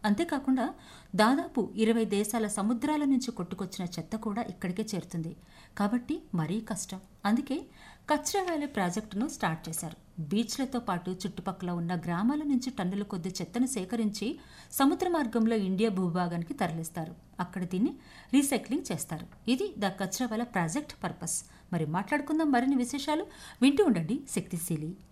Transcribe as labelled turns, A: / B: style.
A: అంతేకాకుండా దాదాపు 20 దేశాల సముద్రాల నుంచి కొట్టుకొచ్చిన చెత్త కూడా ఇక్కడికే చేరుతుంది. కాబట్టి మరీ కష్టం. అందుకే కచ్రా వ్యాలీ ప్రాజెక్టును స్టార్ట్ చేశారు. బీచ్లతో పాటు చుట్టుపక్కల ఉన్న గ్రామాల నుంచి టన్నుల కొద్ది చెత్తను సేకరించి సముద్ర మార్గంలో ఇండియా భూభాగానికి తరలిస్తారు. అక్కడ దీన్ని రీసైక్లింగ్ చేస్తారు. ఇది ద కచ్రా వ్యాలీ ప్రాజెక్ట్ పర్పస్. మరి మాట్లాడుకుందాం మరిన్ని విశేషాలు. వింటూ ఉండండి శక్తిశీలి.